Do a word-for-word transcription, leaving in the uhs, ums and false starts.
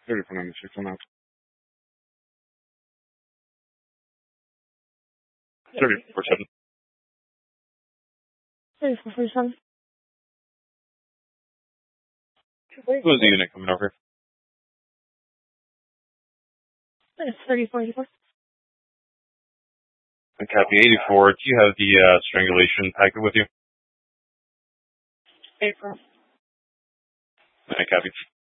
thirty-four ninety-six on that. thirty-four seven. thirty-four forty-seven. Who is the unit coming over? It's thirty-four eighty-four. And copy eighty-four. Do you have the uh, strangulation packet with you? April. I copy.